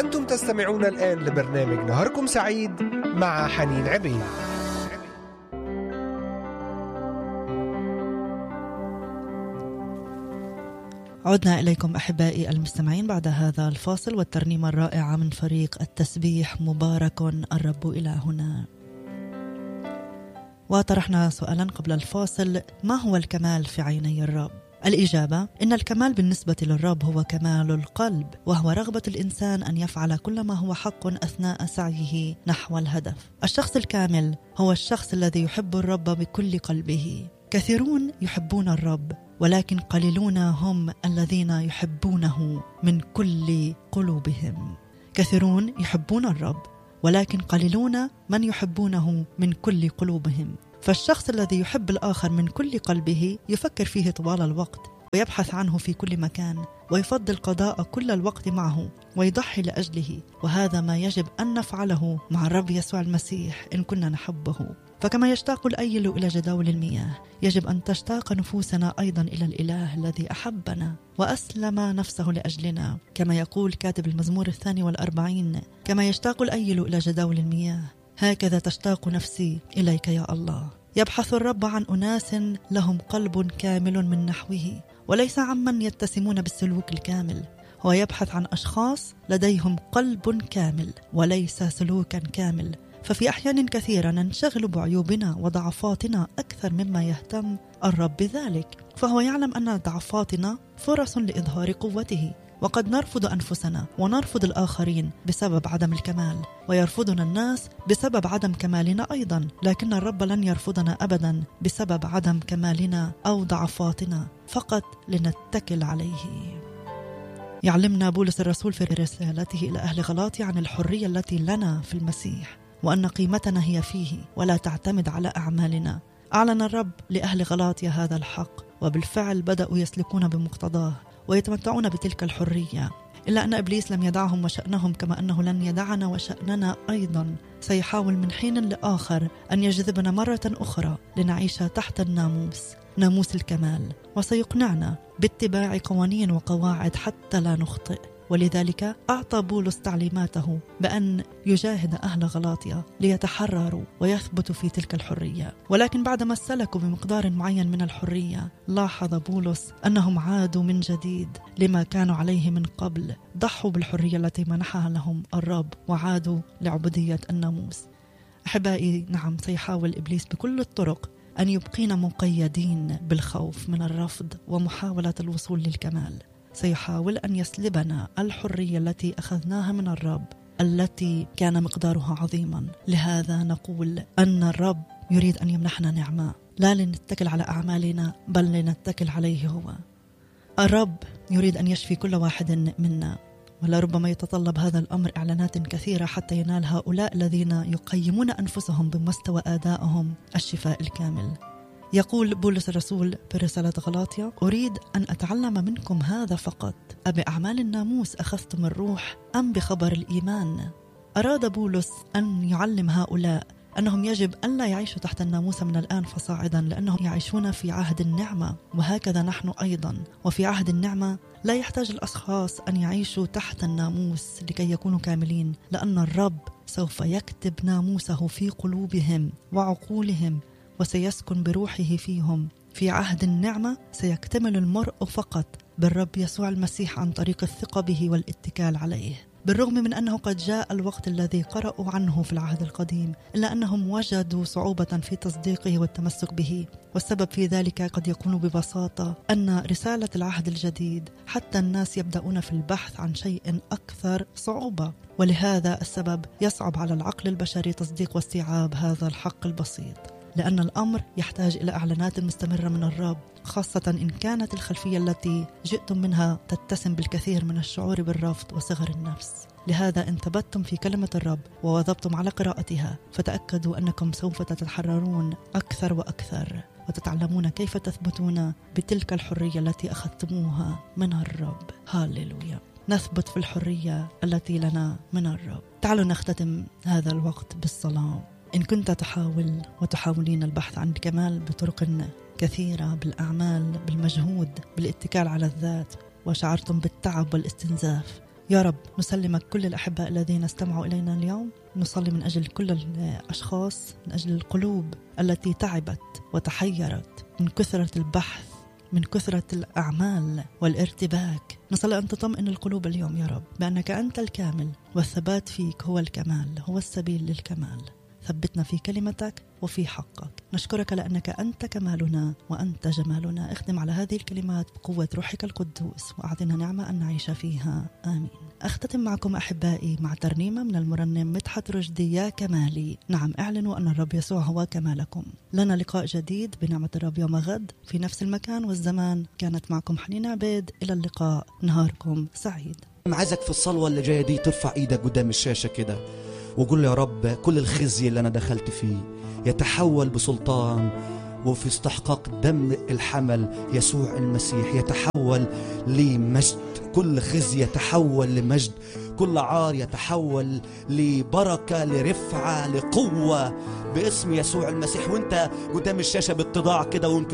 أنتم تستمعون الآن لبرنامج نهاركم سعيد مع حنين عبيد. عدنا إليكم أحبائي المستمعين بعد هذا الفاصل والترنيمة الرائعة من فريق التسبيح مبارك الرب إلهنا. وطرحنا سؤالا قبل الفاصل: ما هو الكمال في عيني الرب؟ الإجابة: إن الكمال بالنسبة للرب هو كمال القلب، وهو رغبة الإنسان أن يفعل كل ما هو حق أثناء سعيه نحو الهدف. الشخص الكامل هو الشخص الذي يحب الرب بكل قلبه. كثيرون يحبون الرب، ولكن قليلون هم الذين يحبونه من كل قلوبهم. كثيرون يحبون الرب، ولكن قليلون من يحبونه من كل قلوبهم. فالشخص الذي يحب الآخر من كل قلبه يفكر فيه طوال الوقت، ويبحث عنه في كل مكان، ويفضل قضاء كل الوقت معه، ويضحي لأجله. وهذا ما يجب أن نفعله مع الرب يسوع المسيح إن كنا نحبه. فكما يشتاق الأيل إلى جداول المياه، يجب أن تشتاق نفوسنا أيضا إلى الإله الذي أحبنا وأسلم نفسه لأجلنا، كما يقول كاتب المزمور 42: كما يشتاق الأيل إلى جداول المياه، هكذا تشتاق نفسي إليك يا الله. يبحث الرب عن أناس لهم قلب كامل من نحوه، وليس عمن يتسمون بالسلوك الكامل. هو يبحث عن أشخاص لديهم قلب كامل وليس سلوكا كامل. ففي أحيان كثيرة ننشغل بعيوبنا وضعفاتنا أكثر مما يهتم الرب بذلك، فهو يعلم أن ضعفاتنا فرص لإظهار قوته. وقد نرفض أنفسنا ونرفض الآخرين بسبب عدم الكمال، ويرفضنا الناس بسبب عدم كمالنا أيضا، لكن الرب لن يرفضنا أبدا بسبب عدم كمالنا أو ضعفاتنا، فقط لنتكل عليه. يعلمنا بولس الرسول في رسالته إلى أهل غلاطيا عن الحرية التي لنا في المسيح، وأن قيمتنا هي فيه ولا تعتمد على أعمالنا. أعلن الرب لأهل غلاطيا هذا الحق، وبالفعل بدأوا يسلكون بمقتضاه ويتمتعون بتلك الحرية. إلا أن إبليس لم يدعهم وشأنهم، كما أنه لن يدعنا وشأننا أيضا. سيحاول من حين لآخر أن يجذبنا مرة أخرى لنعيش تحت الناموس، ناموس الكمال، وسيقنعنا باتباع قوانين وقواعد حتى لا نخطئ. ولذلك أعطى بولس تعليماته بأن يجاهد أهل غلاطيا ليتحرروا ويثبتوا في تلك الحرية. ولكن بعدما سلكوا بمقدار معين من الحرية، لاحظ بولس أنهم عادوا من جديد لما كانوا عليه من قبل. ضحوا بالحرية التي منحها لهم الرب وعادوا لعبودية الناموس. أحبائي، نعم، سيحاول إبليس بكل الطرق أن يبقينا مقيدين بالخوف من الرفض ومحاولة الوصول للكمال. سيحاول أن يسلبنا الحرية التي أخذناها من الرب، التي كان مقدارها عظيما. لهذا نقول أن الرب يريد أن يمنحنا نعمة، لا لنتكل على أعمالنا بل لنتكل عليه هو. الرب يريد أن يشفي كل واحد منا، ولربما يتطلب هذا الأمر إعلانات كثيرة حتى ينال هؤلاء الذين يقيمون أنفسهم بمستوى آدائهم الشفاء الكامل. يقول بولس الرسول في رسالة غلاطيا: أريد أن أتعلم منكم هذا فقط، أبأعمال الناموس أخذتم الروح أم بخبر الإيمان؟ أراد بولس أن يعلم هؤلاء أنهم يجب أن لا يعيشوا تحت الناموس من الآن فصاعدا، لأنهم يعيشون في عهد النعمة، وهكذا نحن أيضا. وفي عهد النعمة لا يحتاج الأشخاص أن يعيشوا تحت الناموس لكي يكونوا كاملين، لأن الرب سوف يكتب ناموسه في قلوبهم وعقولهم، وسيسكن بروحه فيهم. في عهد النعمة سيكتمل المرء فقط بالرب يسوع المسيح عن طريق الثقة به والاتكال عليه. بالرغم من أنه قد جاء الوقت الذي قرأوا عنه في العهد القديم، إلا أنهم وجدوا صعوبة في تصديقه والتمسك به. والسبب في ذلك قد يكون ببساطة أن رسالة العهد الجديد حتى الناس يبدأون في البحث عن شيء أكثر صعوبة، ولهذا السبب يصعب على العقل البشري تصديق واستيعاب هذا الحق البسيط، لأن الأمر يحتاج إلى إعلانات مستمرة من الرب، خاصة إن كانت الخلفية التي جئتم منها تتسم بالكثير من الشعور بالرفض وصغر النفس. لهذا إن ثبتتم في كلمة الرب وواظبتم على قراءتها، فتأكدوا أنكم سوف تتحررون أكثر وأكثر، وتتعلمون كيف تثبتون بتلك الحرية التي أخذتموها من الرب. هاليلويا. نثبت في الحرية التي لنا من الرب. تعالوا نختتم هذا الوقت بالصلاة. إن كنت تحاول وتحاولين البحث عن الكمال بطرق كثيرة، بالأعمال، بالمجهود، بالاتكال على الذات، وشعرتم بالتعب والاستنزاف، يا رب نسلمك كل الأحباء الذين استمعوا إلينا اليوم. نصلي من أجل كل الأشخاص، من أجل القلوب التي تعبت وتحيرت من كثرة البحث، من كثرة الأعمال والارتباك. نصلي أن تطمئن القلوب اليوم يا رب بأنك أنت الكامل، والثبات فيك هو الكمال، هو السبيل للكمال. ثبتنا في كلمتك وفي حقك. نشكرك لأنك أنت كمالنا وأنت جمالنا. اخدم على هذه الكلمات بقوة روحك القدوس، وأعطنا نعمة أن نعيش فيها. آمين. أختتم معكم أحبائي مع ترنيمة من المرنم مدحت رشدي، يا كمالي. نعم، اعلنوا أن الرب يسوع هو كمالكم. لنا لقاء جديد بنعمة الرب يوم غد في نفس المكان والزمان. كانت معكم حنين عبيد. إلى اللقاء، نهاركم سعيد. عايزك في الصلوة اللي جاية دي ترفع ايدك قدام الشاشة كده وقول يا رب كل الخزي اللي أنا دخلت فيه يتحول بسلطان وفي استحقاق دم الحمل يسوع المسيح، يتحول لمجد. كل خزي يتحول لمجد، كل عار يتحول لبركة، لرفعة، لقوة باسم يسوع المسيح. وانت قدام الشاشة باتضاع كده